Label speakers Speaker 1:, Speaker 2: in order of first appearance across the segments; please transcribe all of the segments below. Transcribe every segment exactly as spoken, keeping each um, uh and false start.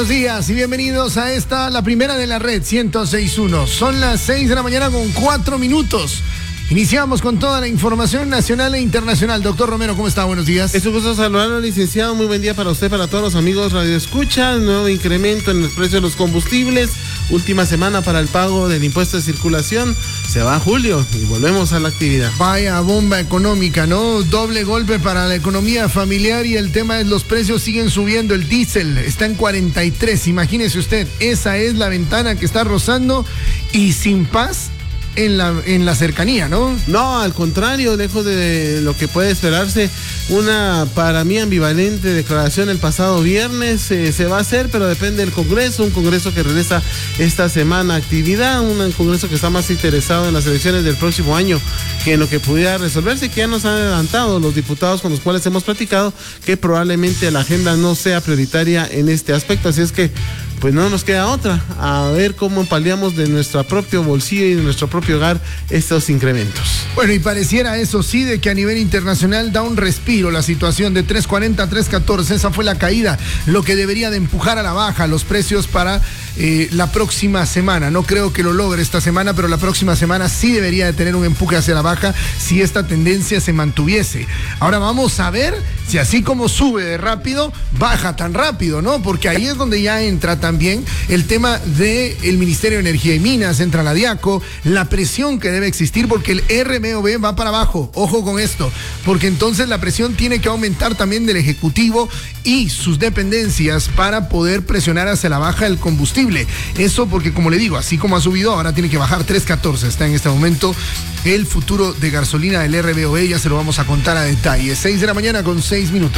Speaker 1: Buenos días y bienvenidos a esta, la primera de la red ciento seis punto uno. Son las seis de la mañana con cuatro minutos. Iniciamos con toda la información nacional e internacional. Doctor Romero, ¿cómo está? Buenos días.
Speaker 2: Es un gusto saludarlo, licenciado. Muy buen día para usted, para todos los amigos Radio Escucha. Nuevo incremento en el precio de los combustibles. Última semana para el pago del impuesto de circulación. Se va a julio y volvemos a la actividad.
Speaker 1: Vaya bomba económica, ¿no? Doble golpe para la economía familiar y el tema es los precios siguen subiendo. El diésel está en cuarenta y tres. Imagínese usted, esa es la ventana que está rozando y sin paz en la, en la cercanía, ¿no?
Speaker 2: No, al contrario, lejos de lo que puede esperarse, una para mí ambivalente declaración el pasado viernes eh, se va a hacer, pero depende del Congreso, un Congreso que regresa esta semana a actividad, un Congreso que está más interesado en las elecciones del próximo año que en lo que pudiera resolverse, que ya nos han adelantado los diputados con los cuales hemos platicado que probablemente la agenda no sea prioritaria en este aspecto, así es que pues no nos queda otra, a ver cómo paliamos de nuestro propio bolsillo y de nuestro propio hogar estos incrementos.
Speaker 1: Bueno, y pareciera eso sí de que a nivel internacional da un respiro la situación de tres cuarenta a tres catorce, esa fue la caída, lo que debería de empujar a la baja los precios para eh, la próxima semana. No creo que lo logre esta semana, pero la próxima semana sí debería de tener un empuje hacia la baja si esta tendencia se mantuviese. Ahora vamos a ver si así como sube de rápido, baja tan rápido, ¿no? Porque ahí es donde ya entra también el tema del Ministerio de Energía y Minas, entra la DIACO, la presión que debe existir porque el R M O B va para abajo, ojo con esto, porque entonces la presión tiene que aumentar también del Ejecutivo y sus dependencias para poder presionar hacia la baja el combustible. Eso porque, como le digo, así como ha subido, ahora tiene que bajar tres catorce, está en este momento el futuro de gasolina del R M O B, ya se lo vamos a contar a detalle. seis de la mañana con seis minutos.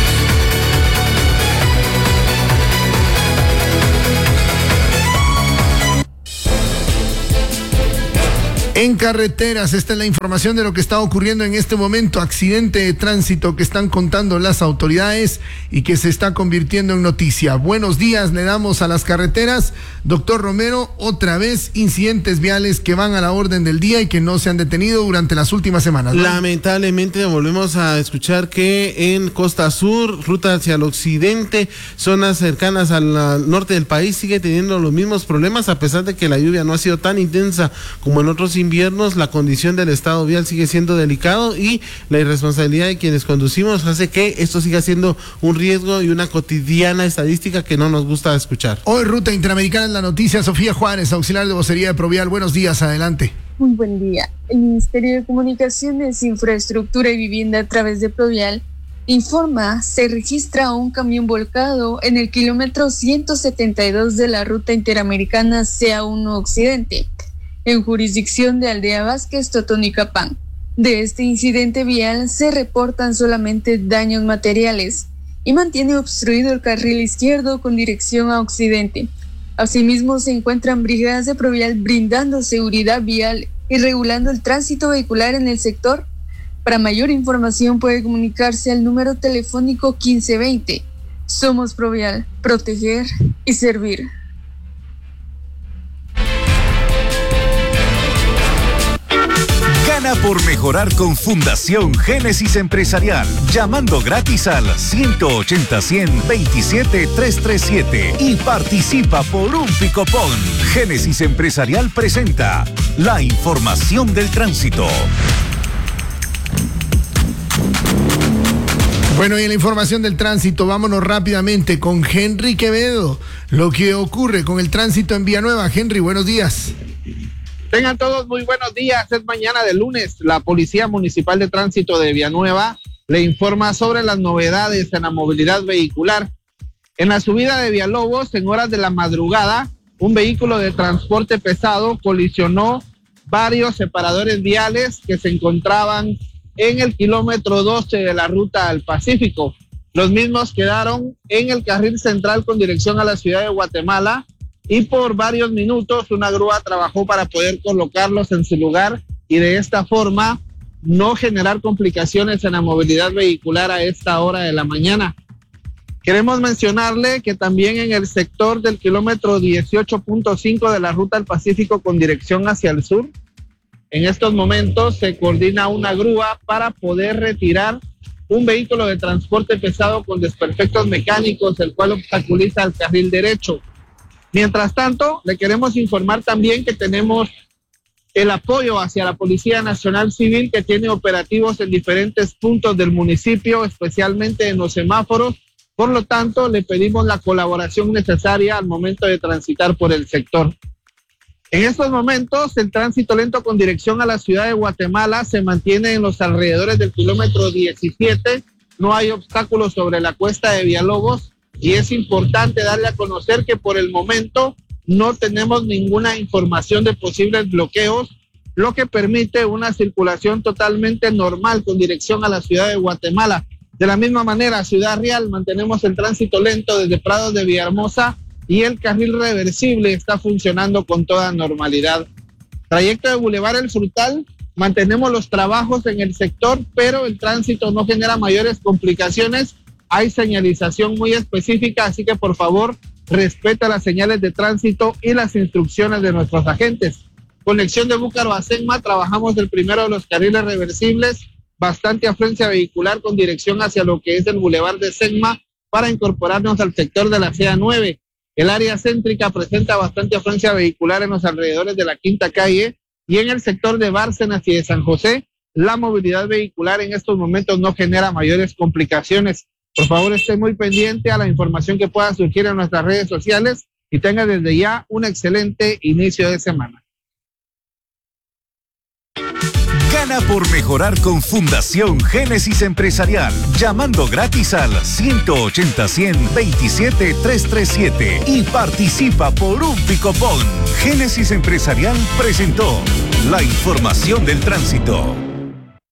Speaker 1: En carreteras, esta es la información de lo que está ocurriendo en este momento, accidente de tránsito que están contando las autoridades y que se está convirtiendo en noticia. Buenos días, le damos a las carreteras. Doctor Romero, otra vez incidentes viales que van a la orden del día y que no se han detenido durante las últimas semanas, ¿no?
Speaker 2: Lamentablemente volvemos a escuchar que en Costa Sur, ruta hacia el occidente, zonas cercanas al norte del país, sigue teniendo los mismos problemas a pesar de que la lluvia no ha sido tan intensa como en otros inviernos. La condición del estado vial sigue siendo delicado y la irresponsabilidad de quienes conducimos hace que esto siga siendo un riesgo y una cotidiana estadística que no nos gusta escuchar.
Speaker 1: Hoy ruta interamericana en la noticia, Sofía Juárez, auxiliar de vocería de Provial. Buenos días, adelante.
Speaker 3: Muy buen día. El Ministerio de Comunicaciones, Infraestructura y Vivienda a través de Provial informa, se registra un camión volcado en el kilómetro ciento setenta y dos de la ruta interamericana C A uno Occidente, en jurisdicción de Aldea Vázquez, Totonicapán. De este incidente vial se reportan solamente daños materiales y mantiene obstruido el carril izquierdo con dirección a occidente. Asimismo, se encuentran brigadas de Provial brindando seguridad vial y regulando el tránsito vehicular en el sector. Para mayor información puede comunicarse al número telefónico quince veinte. Somos Provial, proteger y servir.
Speaker 4: Gana por mejorar con Fundación Génesis Empresarial, llamando gratis al ciento ochenta, cien, veintisiete, trescientos treinta y siete y participa por un picopón. Génesis Empresarial presenta la información del tránsito.
Speaker 1: Bueno, y en la información del tránsito, vámonos rápidamente con Henry Quevedo. Lo que ocurre con el tránsito en Villanueva. Henry, buenos días.
Speaker 5: Tengan todos muy buenos días. Es mañana de lunes. La Policía Municipal de Tránsito de Villanueva le informa sobre las novedades en la movilidad vehicular. En la subida de Villalobos, en horas de la madrugada, un vehículo de transporte pesado colisionó varios separadores viales que se encontraban en el kilómetro doce de la ruta al Pacífico. Los mismos quedaron en el carril central con dirección a la ciudad de Guatemala y por varios minutos una grúa trabajó para poder colocarlos en su lugar y de esta forma no generar complicaciones en la movilidad vehicular a esta hora de la mañana. Queremos mencionarle que también en el sector del kilómetro dieciocho punto cinco de la ruta al Pacífico con dirección hacia el sur, en estos momentos se coordina una grúa para poder retirar un vehículo de transporte pesado con desperfectos mecánicos, el cual obstaculiza el carril derecho. Mientras tanto, le queremos informar también que tenemos el apoyo hacia la Policía Nacional Civil, que tiene operativos en diferentes puntos del municipio, especialmente en los semáforos. Por lo tanto, le pedimos la colaboración necesaria al momento de transitar por el sector. En estos momentos, el tránsito lento con dirección a la ciudad de Guatemala se mantiene en los alrededores del kilómetro diecisiete. No hay obstáculos sobre la cuesta de Villalobos y es importante darle a conocer que por el momento no tenemos ninguna información de posibles bloqueos, lo que permite una circulación totalmente normal con dirección a la ciudad de Guatemala. De la misma manera, Ciudad Real, mantenemos el tránsito lento desde Prados de Villahermosa y el carril reversible está funcionando con toda normalidad. Trayecto de Boulevard El Frutal, mantenemos los trabajos en el sector, pero el tránsito no genera mayores complicaciones. Hay señalización muy específica, así que por favor, respeta las señales de tránsito y las instrucciones de nuestros agentes. Conexión de Búcaro a Senma, trabajamos el primero de los carriles reversibles, bastante afluencia vehicular con dirección hacia lo que es el Boulevard de Senma para incorporarnos al sector de la C A nueve. El área céntrica presenta bastante afluencia vehicular en los alrededores de la Quinta Calle y en el sector de Bárcenas y de San José, la movilidad vehicular en estos momentos no genera mayores complicaciones. Por favor, esté muy pendiente a la información que pueda surgir en nuestras redes sociales y tenga desde ya un excelente inicio de semana.
Speaker 4: Gana por mejorar con Fundación Génesis Empresarial, llamando gratis al ciento ochenta, cien, veintisiete, trescientos treinta y siete y participa por un Picopón. Génesis Empresarial presentó la información del tránsito.